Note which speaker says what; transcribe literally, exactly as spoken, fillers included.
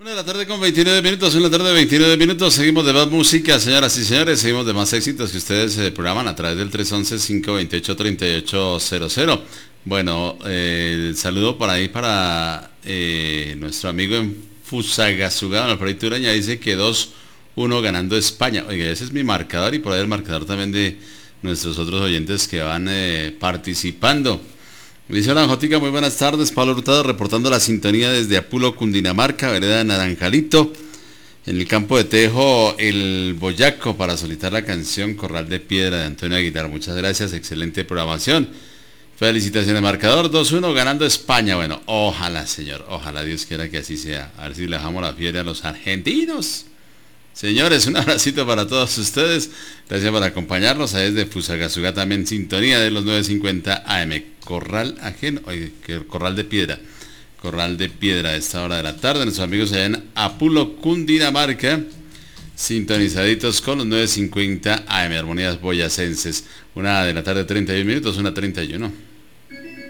Speaker 1: Una de la tarde con veintinueve minutos, en la tarde veintinueve minutos, seguimos de más música, señoras y señores, seguimos de más éxitos que ustedes eh, programan a través del tres once, cinco veintiocho, treinta y ocho cero cero. Bueno, eh, el saludo por ahí para eh, nuestro amigo en Fusagasugá, en la proyecto Uraña, dice que dos uno ganando España. Oiga, ese es mi marcador y por ahí el marcador también de nuestros otros oyentes que van eh, participando. Dice hola Jotica, muy buenas tardes. Pablo Hurtado reportando la sintonía desde Apulo, Cundinamarca, vereda de Naranjalito. En el campo de Tejo, el Boyaco, para solicitar la canción Corral de Piedra de Antonio Aguilar. Muchas gracias, excelente programación. Felicitaciones, marcador dos uno ganando España. Bueno, ojalá señor, ojalá Dios quiera que así sea. A ver si le dejamos la fiera a los argentinos. Señores, un abracito para todos ustedes. Gracias por acompañarnos. A desde Fusagasugá también sintonía de los nueve cincuenta A M. Corral ajeno, oye, que Corral de Piedra. Corral de Piedra a esta hora de la tarde. Nuestros amigos allá en Apulo, Cundinamarca, sintonizaditos con los nueve cincuenta A M. Armonías boyacenses. Una de la tarde, treinta y uno minutos, una treinta y uno.